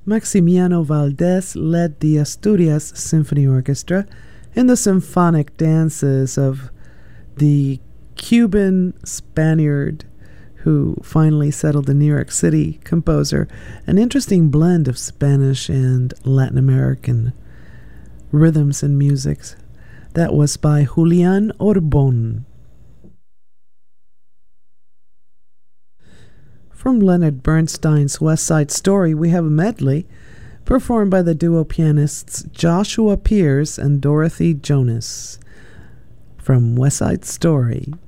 Maximiano Valdés led the Asturias Symphony Orchestra in the symphonic dances of the Cuban Spaniard who finally settled in New York City composer, an interesting blend of Spanish and Latin American rhythms and musics. That was by Julian Orbon. From Leonard Bernstein's West Side Story, we have a medley performed by the duo pianists Joshua Pierce and Dorothy Jonas from West Side Story.